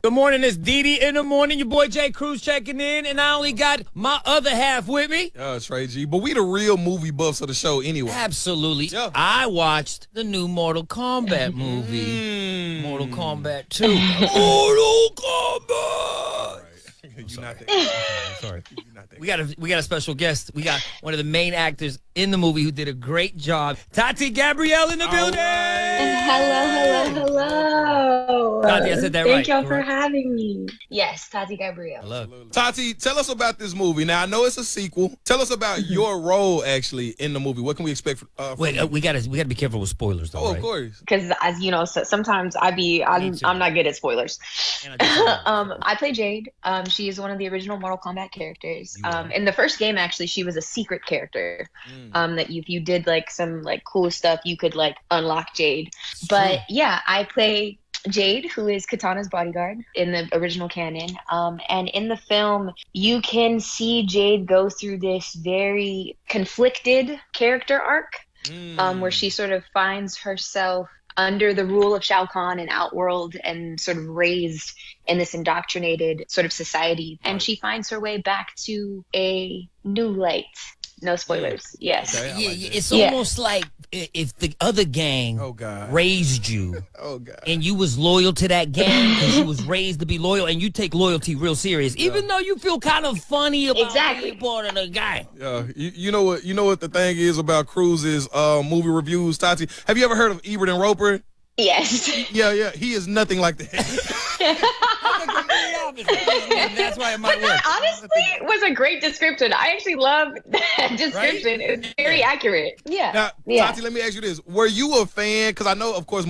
Good morning, it's Didi in the morning. Your boy Jay Cruz checking in, and I only got my other half with me. That's right, G. But we the real movie buffs of the show anyway. Absolutely. Yeah. I watched the new Mortal Kombat movie. Mortal Kombat 2. Mortal Kombat! You're not that. Sorry. We got a special guest. We got one of the main actors in the movie who did a great job. Tati Gabrielle in the building. Hello. Tati, I said that right. Thank y'all for correct? having me. Yes, Tati Gabrielle. Hello. Tati, tell us about this movie. Now, I know it's a sequel. Tell us about your role, actually, in the movie. What can we expect from Wait, you? we gotta be careful with spoilers, though. Oh, right? of course. Because as you know, sometimes I'm not good at spoilers. And I I play Jade. She is one of the original Mortal Kombat characters. In the first game, actually, she was a secret character. That if you did like some like cool stuff, you could like unlock Jade. But yeah, I play Jade, who is Katana's bodyguard in the original canon. And in the film, you can see Jade go through this very conflicted character arc, where she sort of finds herself under the rule of Shao Kahn in Outworld and sort of raised in this indoctrinated sort of society. And she finds her way back to a new light. No spoilers. Yes. Okay, I like that. It's almost like if the other gang raised you and you was loyal to that gang because you was raised to be loyal, and you take loyalty real serious, even though you feel kind of funny about being part of the gang. Yeah, you know what the thing is about Cruz's movie reviews, Tati? Have you ever heard of Ebert and Roper? Yes. Yeah, he is nothing like that. That's why it might work. Honestly, it was a great description. I actually love that description. Right? It's very accurate. Yeah. Now, Tati, let me ask you this. Were you a fan? Because I know, of course,